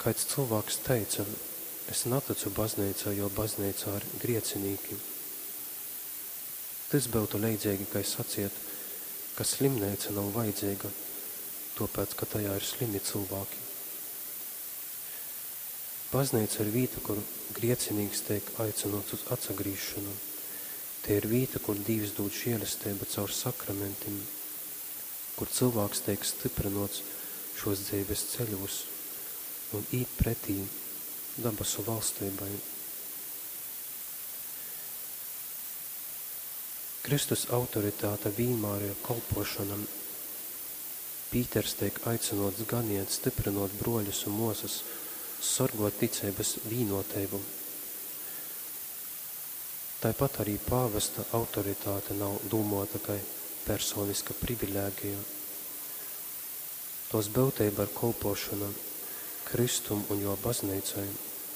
Kāds cilvēks teica, es neticu baznīcā, jo baznīcā ir griecinīgi. Tas būtu leidzīgi, kai saciet, ka slimnīca nav vajadzīga, tāpēc, ka tajā ir slimi cilvēki. Baznīca ir vieta, kur griecinīgs tiek aicinots uz atsagrīšanu. Tie ir vieta, kur Dievs dod žēlastību caur sakramentiem, kur cilvēks tiek stiprinots šos dzīves ceļos un īt pretī dabasu valstībai. Kristus autoritāte vienmēr ir kalpošana. Pīters tiek aicinots ganiet, stiprinot broļus un mosas, sorgot ticības vīnotību. Tāpat arī pāvesta autoritāte nav domāta kā personiska privilēgija. Tos būtība ir kalpošana Kristum un jo baznīcai.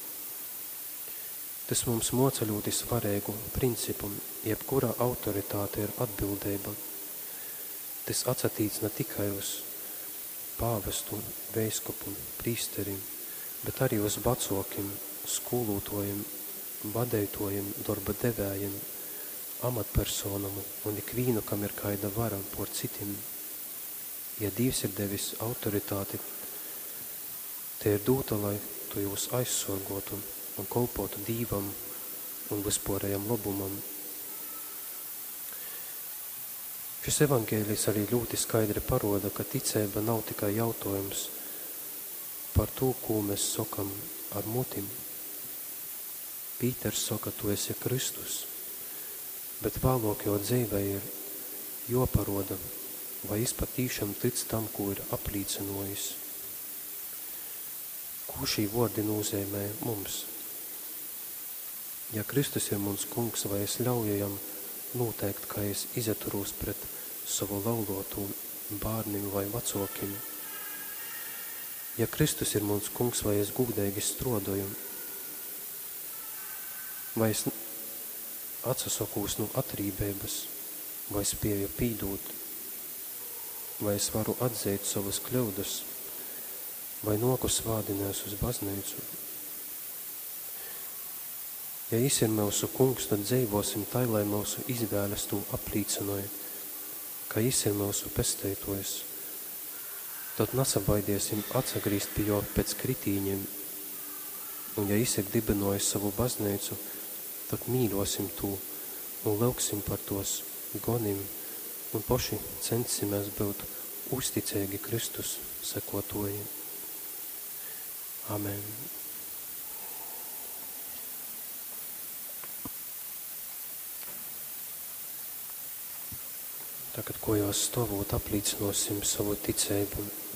Tas mums moca ļoti svarīgu principu, jebkura autoritāte ir atbildība. Tas atsatīts ne tikai uz pāvestu, veiskupu, prīsterim, bet arī uz vecākiem, skolotājiem, vadītājiem, darba devējiem, amatpersonam un ikvienu, kam ir kāda vara por citiem. Ja Dievs ir devis autoritāti, te ir dota, lai tu jūs aizsorgotu un kalpotu Dievam un vispārējam labumam. Šis evangēlijs arī ļoti skaidri paroda, ka ticība nav tikai jautājums par to, ko mēs sakam ar mutim. Pīters saka, tu esi Kristus, bet vēlāk jau dzīvē ir joparoda, vai es patīšām tic tam, ko ir aplīcinojis. Ko šī vārdi nozīmē mums? Ja Kristus ir mums kungs, vai es ļaujam noteikt, ka es izaturos pret savu laulotu bārnim vai vecākiem? Ja Kristus ir mums kungs, vai es gudīgi strodoju? Vai es atsasakos no atrībības, vai spēju pīdot? Vai es varu atzīt savas kļūdas, vai noku svādinās uz baznīcu? Ja es ir mūsu kungs, tad dzīvosim tai, lai mūsu izvēles to aplīcinoja, ka es ir mūsu pestītojs. Tad nesabaidiesim atsagrīst pie jo pēc kritīņiem, un ja es ir dibinojis savu baznīcu, tad mīļosim to un lauksim par tos gonim un poši censimies būt uzticīgi Kristus sekotoji. Amen. Tagad, ko jau stāvot, aplīcinosim savu ticību.